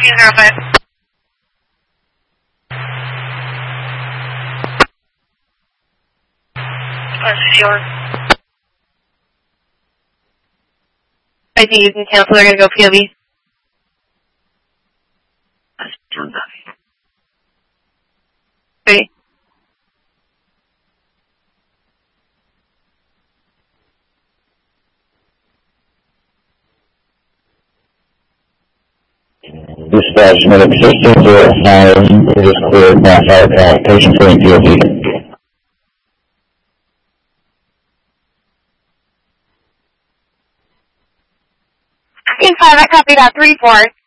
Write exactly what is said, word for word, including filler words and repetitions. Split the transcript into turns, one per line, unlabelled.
two zero five. Let's see one. I think you can cancel. They're going to go P O V. Ready?
Dispatch, medic system zero five, it is cleared by fire call, patient going P O V.
In five, I copy that three four.